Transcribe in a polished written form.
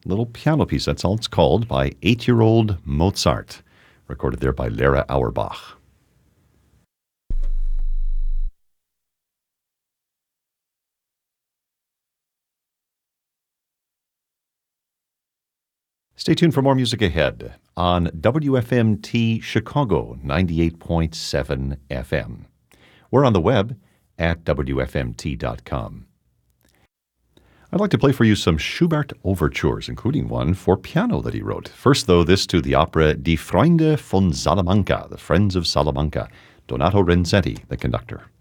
little piano piece. That's all it's called, by 8-year-old Mozart, recorded there by Lara Auerbach. Stay tuned for more music ahead on WFMT Chicago 98.7 FM. We're on the web at WFMT.com. I'd like to play for you some Schubert overtures, including one for piano that he wrote. First, though, this to the opera Die Freunde von Salamanca, the Friends of Salamanca. Donato Renzetti, the conductor.